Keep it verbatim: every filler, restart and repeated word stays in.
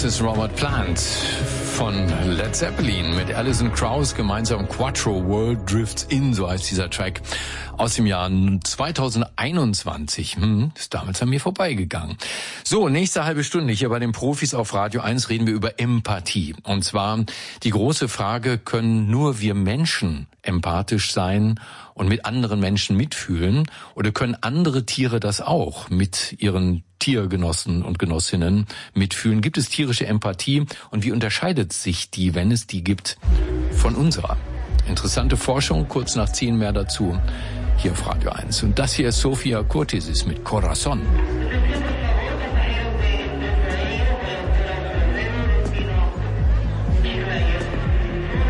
Das ist Robert Plant von Led Zeppelin mit Alison Krauss gemeinsam. Quattro World Drifts In, so heißt dieser Track, aus dem Jahr zweitausendeinundzwanzig. Hm, ist damals an mir vorbeigegangen. So, nächste halbe Stunde hier bei den Profis auf Radio eins reden wir über Empathie. Und zwar die große Frage, können nur wir Menschen empathisch sein und mit anderen Menschen mitfühlen? Oder können andere Tiere das auch mit ihren Tiergenossen und Genossinnen mitfühlen? Gibt es tierische Empathie und wie unterscheidet sich die, wenn es die gibt, von unserer? Interessante Forschung, kurz nach zehn mehr dazu hier auf Radio eins. Und das hier ist Sophia Curtis mit Corazon.